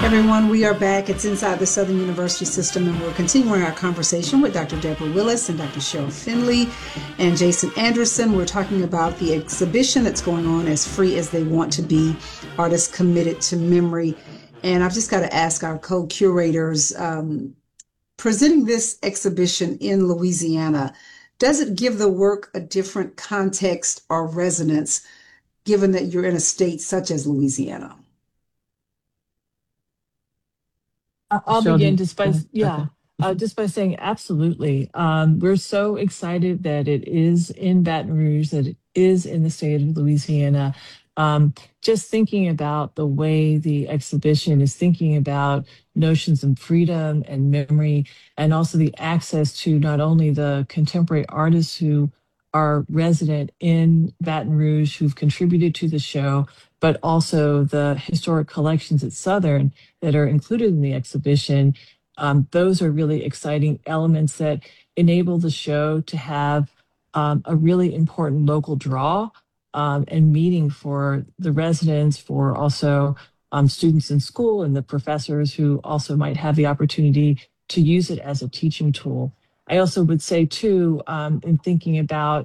Everyone, we are back. It's Inside the Southern University System, and we're continuing our conversation with Dr. Deborah Willis and Dr. Cheryl Finley and Jason Anderson. We're talking about the exhibition that's going on, As Free as They Want to Be, Artists Committed to Memory. And I've just got to ask our co-curators, presenting this exhibition in Louisiana, does it give the work a different context or resonance, given that you're in a state such as Louisiana? I'll Cheryl, begin just by okay. just by saying absolutely. We're so excited that it is in Baton Rouge, that it is in the state of Louisiana. Just thinking about the way the exhibition is thinking about notions of freedom and memory, and also the access to not only the contemporary artists who are resident in Baton Rouge, who've contributed to the show, but also the historic collections at Southern that are included in the exhibition. Those are really exciting elements that enable the show to have a really important local draw and meeting for the residents, for also students in school and the professors who also might have the opportunity to use it as a teaching tool. I also would say too, in thinking about,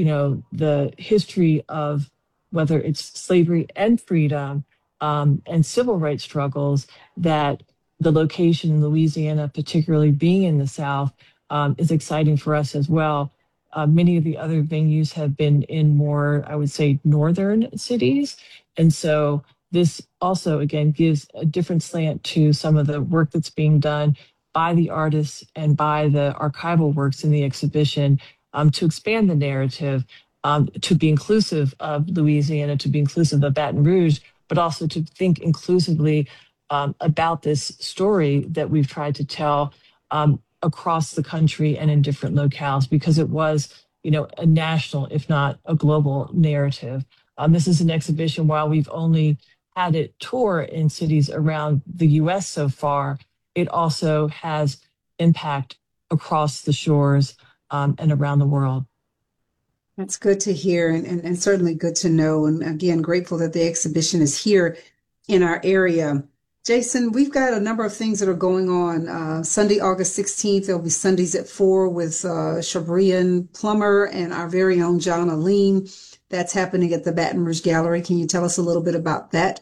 the history of whether it's slavery and freedom and civil rights struggles, that the location in Louisiana, particularly being in the South, is exciting for us as well. Many of the other venues have been in more, I would say, northern cities. And so this also, again, gives a different slant to some of the work that's being done by the artists and by the archival works in the exhibition to expand the narrative, to be inclusive of Louisiana, to be inclusive of Baton Rouge, but also to think inclusively about this story that we've tried to tell across the country and in different locales, because it was, a national, if not a global narrative. This is an exhibition, while we've only had it tour in cities around the US so far, it also has impact across the shores and around the world. That's good to hear and certainly good to know. And again, grateful that the exhibition is here in our area. Jason, we've got a number of things that are going on. Sunday, August 16th, there'll be Sundays at 4 with Shabrian Plummer and our very own John Aline. That's happening at the Baton Rouge Gallery. Can you tell us a little bit about that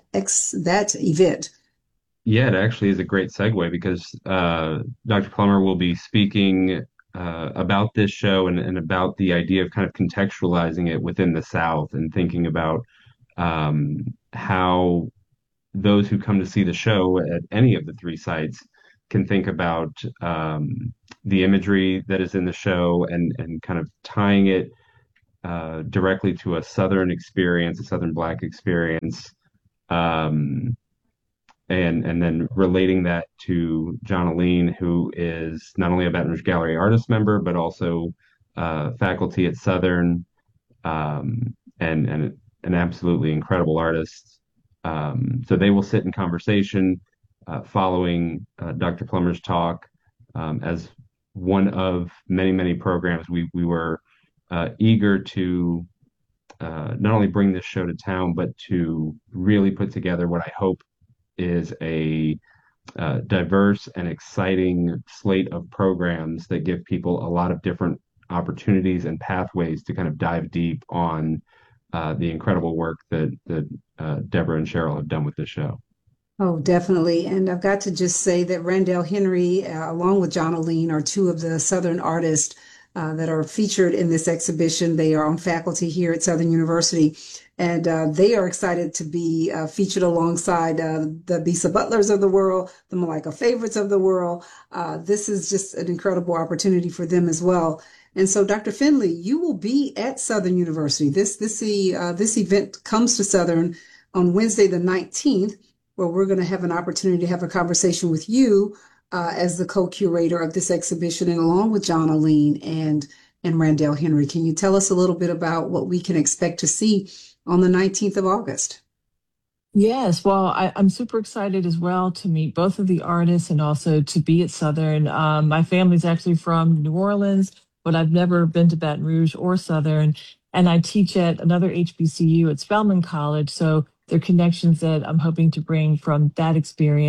event? Yeah, it actually is a great segue because Dr. Plummer will be speaking about this show and about the idea of kind of contextualizing it within the South and thinking about how those who come to see the show at any of the three sites can think about the imagery that is in the show and kind of tying it directly to a Southern experience, a Southern Black experience. Um, and then relating that to John Aline, who is not only a Baton Rouge Gallery artist member, but also faculty at Southern, and an absolutely incredible artist. So they will sit in conversation following Dr. Plummer's talk as one of many, many programs. We were eager to not only bring this show to town, but to really put together what I hope is a diverse and exciting slate of programs that give people a lot of different opportunities and pathways to kind of dive deep on the incredible work that Deborah and Cheryl have done with this show. Oh, definitely. And I've got to just say that Randall Henry, along with John Aline, are two of the Southern artists that are featured in this exhibition. They are on faculty here at Southern University, and they are excited to be featured alongside the Bisa Butlers of the world, the Malika Favorites of the world. This is just an incredible opportunity for them as well. And so, Dr. Finley, you will be at Southern University. This event comes to Southern on Wednesday, the 19th, where we're going to have an opportunity to have a conversation with you as the co-curator of this exhibition, and along with John Aline and Randall Henry. Can you tell us a little bit about what we can expect to see on the 19th of August? Yes, well, I'm super excited as well to meet both of the artists and also to be at Southern. My family's actually from New Orleans, but I've never been to Baton Rouge or Southern. And I teach at another HBCU at Spelman College. So there are connections that I'm hoping to bring from that experience.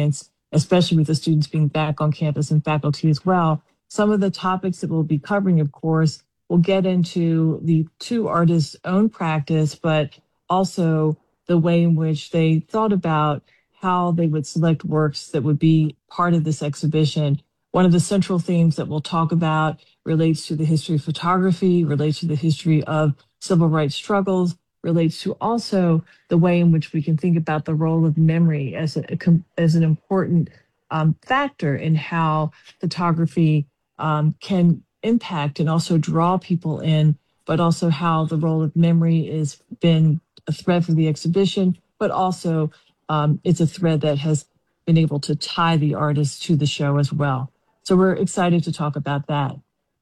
especially with the students being back on campus and faculty as well. Some of the topics that we'll be covering, of course, will get into the two artists' own practice, but also the way in which they thought about how they would select works that would be part of this exhibition. One of the central themes that we'll talk about relates to the history of photography, relates to the history of civil rights struggles, relates to also the way in which we can think about the role of memory as an important factor in how photography can impact and also draw people in, but also how the role of memory has been a thread for the exhibition, but also it's a thread that has been able to tie the artists to the show as well. So we're excited to talk about that.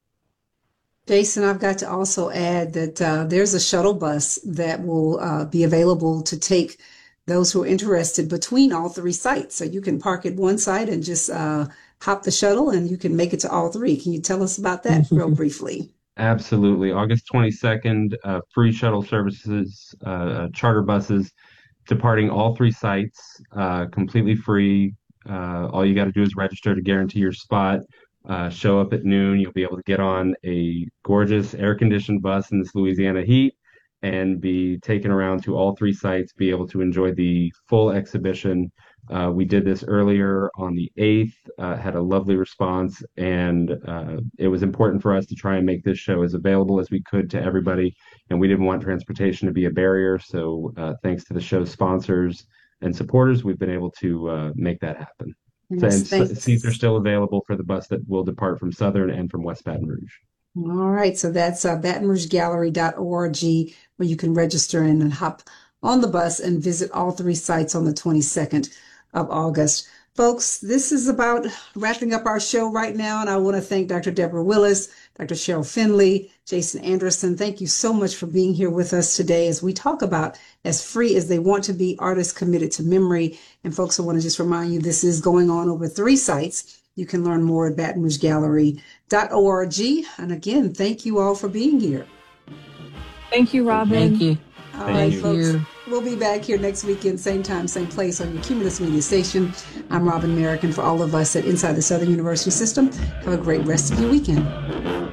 Jason, I've got to also add that there's a shuttle bus that will be available to take those who are interested between all three sites. So you can park at one site and just hop the shuttle and you can make it to all three. Can you tell us about that real briefly? Absolutely. August 22nd, free shuttle services, charter buses departing all three sites, completely free. All you got to do is register to guarantee your spot. Show up at noon. You'll be able to get on a gorgeous air-conditioned bus in this Louisiana heat and be taken around to all three sites, be able to enjoy the full exhibition. We did this earlier on the 8th, had a lovely response, and it was important for us to try and make this show as available as we could to everybody, and we didn't want transportation to be a barrier, so thanks to the show's sponsors and supporters, we've been able to make that happen. Yes, And seats are still available for the bus that will depart from Southern and from West Baton Rouge. All right, so that's BatonRougeGallery.org, where you can register and hop on the bus and visit all three sites on the 22nd of August. Folks, this is about wrapping up our show right now, and I want to thank Dr. Deborah Willis, Dr. Cheryl Finley, Jason Anderson. Thank you so much for being here with us today as we talk about As Free as They Want to Be, Artists Committed to Memory. And folks, I want to just remind you, this is going on over three sites. You can learn more at BatonRougeGallery.org. And again, thank you all for being here. Thank you, Robin. Thank you. All right, folks. We'll be back here next weekend, same time, same place on your Cumulus Media Station. I'm Robin Merrick, and for all of us at Inside the Southern University System, have a great rest of your weekend.